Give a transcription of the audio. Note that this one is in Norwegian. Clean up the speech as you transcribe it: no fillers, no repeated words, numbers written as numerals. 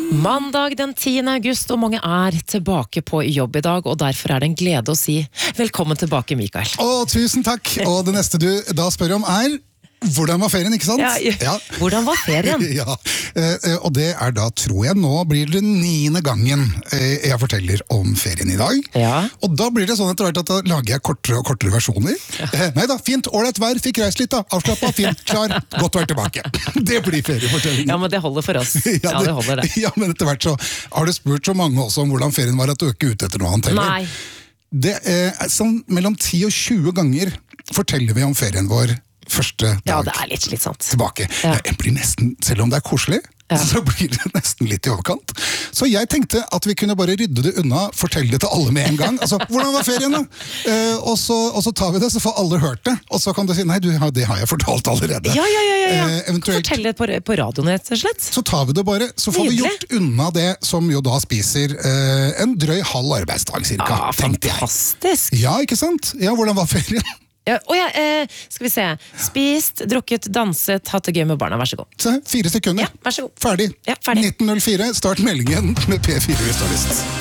Mandag den 10. august, og mange tilbake på jobb I dag, og derfor det en glede å si velkommen tilbake, Mikael. Tusen takk, og det neste du da spør om hvordan var ferien, ikke sant? Ja. Hvordan var ferien? Ja, og det da, tror jeg, nå blir det 9. gangen jeg forteller om ferien I dag. Ja. Og da blir det sånn etter hvert at da lager jeg kortere og kortere versjoner. Neida, fint, ålreit vær, fikk reist litt da, avslappet, fint, klar, godt å være tilbake. Det blir feriefortellingen. Ja, men det holder for oss. Ja, det holder det. Ja, men etter hvert så har du spurt så mange også om hvordan ferien var at du ikke ute etter noe annet heller. Nei. Det sånn mellom 10 og 20 ganger forteller vi om ferien vår første dag. Ja, det litt slitsomt. Tilbake. Ja. Jeg blir nesten, selv om det koselig, så blir det nesten litt I overkant. Så jeg tenkte at vi kunne bare rydde det unna, fortelle det til alle med en gang. Altså, hvordan var ferien da? Og så tar vi det, så får alle hørt det. Og så kan du si, nei, det har jeg fortalt allerede. Ja. Eventuelt, fortell det på radioen, rett og slett. Så tar vi det bare, så får vi gjort unna det som jo da spiser en drøy halv arbeidsdag, cirka. Fantastisk. Ja, ikke sant? Ja, hvordan var ferien? Ja, skal vi se. Spist, drukket, danset, hatt det gøy med barna. Vær så god. Så 4 sekunder. Ja, vær så god. Ferdig. Ja, ferdig. 19.04, start meldingen med P4 Vestlandist.